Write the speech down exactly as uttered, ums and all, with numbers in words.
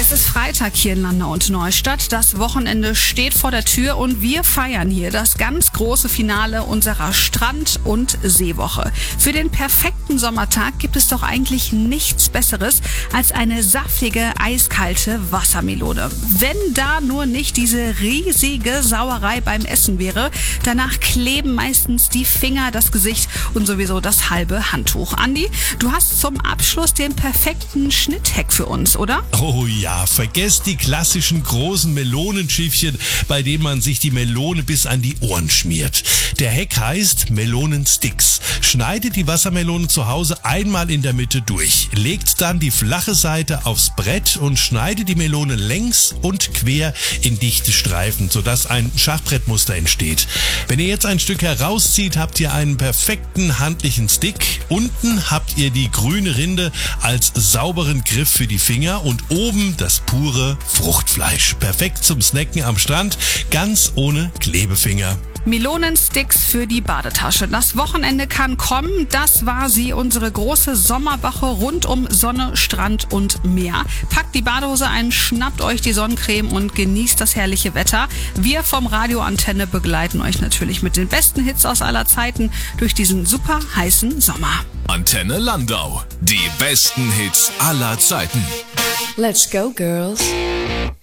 Es ist Freitag hier in Landau und Neustadt. Das Wochenende steht vor der Tür und wir feiern hier das ganz große Finale unserer Strand- und Seewoche. Für den perfekten Sommertag gibt es doch eigentlich nichts Besseres als eine saftige, eiskalte Wassermelone. Wenn da nur nicht diese riesige Sauerei beim Essen wäre. Danach kleben meistens die Finger, das Gesicht und sowieso das halbe Handtuch. Andi, du hast zum Abschluss den perfekten Schnitthack für uns, oder? Oh ja, vergesst die klassischen großen Melonenschiffchen, bei denen man sich die Melone bis an die Ohren schmiert. Der Hack heißt Melonensticks. Schneidet die Wassermelone zu Hause einmal in der Mitte durch, legt dann die flache Seite aufs Brett und schneidet die Melone längs und quer in dichte Streifen, sodass ein Schachbrettmuster entsteht. Wenn ihr jetzt ein Stück herauszieht, habt ihr einen perfekten handlichen Stick. Unten habt ihr die grüne Rinde als sauberen Griff für die Finger und oben das pure Fruchtfleisch. Perfekt zum Snacken am Strand, ganz ohne Klebefinger. Melonensticks für die Badetasche. Das Wochenende kann kommen. Das war sie, unsere große Sommerwoche rund um Sonne, Strand und Meer. Packt die Badehose ein, schnappt euch die Sonnencreme und genießt das herrliche Wetter. Wir vom Radio Antenne begleiten euch natürlich mit den besten Hits aus aller Zeiten durch diesen super heißen Sommer. Antenne Landau. Die besten Hits aller Zeiten. Let's go, girls.